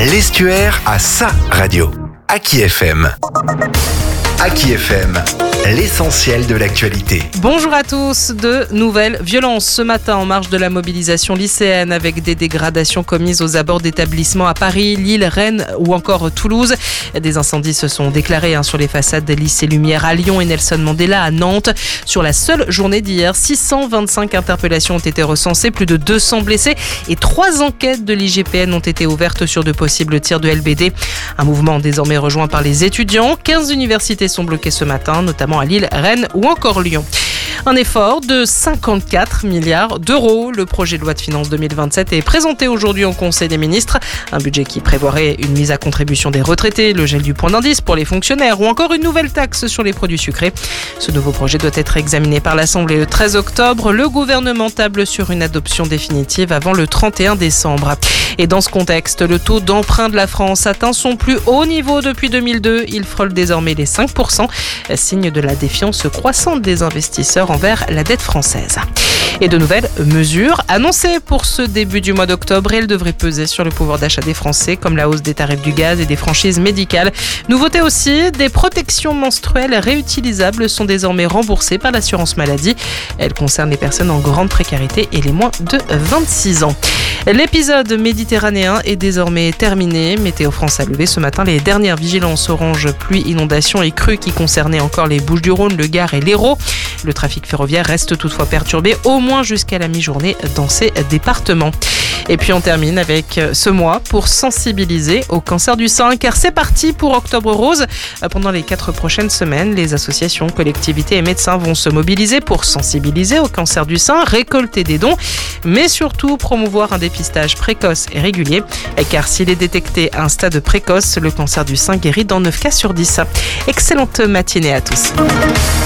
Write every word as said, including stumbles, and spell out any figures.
L'Estuaire a sa radio. Aki F M. Aki F M, l'essentiel de l'actualité. Bonjour à tous. De nouvelles violences ce matin en marge de la mobilisation lycéenne avec des dégradations commises aux abords d'établissements à Paris, Lille, Rennes ou encore Toulouse. Des incendies se sont déclarés hein, sur les façades des lycées Lumière à Lyon et Nelson Mandela à Nantes. Sur la seule journée d'hier, six cent vingt-cinq interpellations ont été recensées, plus de deux cents blessés et trois enquêtes de l'I G P N ont été ouvertes sur de possibles tirs de L B D. Un mouvement désormais rejoint par les étudiants. quinze universités sont bloquées ce matin, notamment à Lille, Rennes ou encore Lyon. Un effort de cinquante-quatre milliards d'euros. Le projet de loi de finances deux mille vingt-sept est présenté aujourd'hui au Conseil des ministres. Un budget qui prévoirait une mise à contribution des retraités, le gel du point d'indice pour les fonctionnaires ou encore une nouvelle taxe sur les produits sucrés. Ce nouveau projet doit être examiné par l'Assemblée le treize octobre. Le gouvernement table sur une adoption définitive avant le trente et un décembre. Et dans ce contexte, le taux d'emprunt de la France atteint son plus haut niveau depuis deux mille deux. Il frôle désormais les cinq pour cent, signe de la défiance croissante des investisseurs envers la dette française. Et de nouvelles mesures annoncées pour ce début du mois d'octobre. Elles devraient peser sur le pouvoir d'achat des Français, comme la hausse des tarifs du gaz et des franchises médicales. Nouveauté aussi, des protections menstruelles réutilisables sont désormais remboursées par l'assurance maladie. Elles concernent les personnes en grande précarité et les moins de vingt-six ans. L'épisode méditerranéen est désormais terminé. Météo France a levé ce matin les dernières vigilances orange, pluie, inondations et crues qui concernaient encore les Bouches-du-Rhône, le Gard et l'Hérault. Le trafic ferroviaire reste toutefois perturbé au moins jusqu'à la mi-journée dans ces départements. Et puis on termine avec ce mois pour sensibiliser au cancer du sein, car c'est parti pour Octobre Rose. Pendant les quatre prochaines semaines, les associations, collectivités et médecins vont se mobiliser pour sensibiliser au cancer du sein, récolter des dons, mais surtout promouvoir un dépistage précoce et régulier, car s'il est détecté à un stade précoce, le cancer du sein guérit dans neuf cas sur dix. Excellente matinée à tous.